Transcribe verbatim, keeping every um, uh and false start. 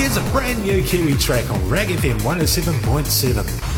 Here's a brand new Kiwi track on Rag F M one oh seven point seven.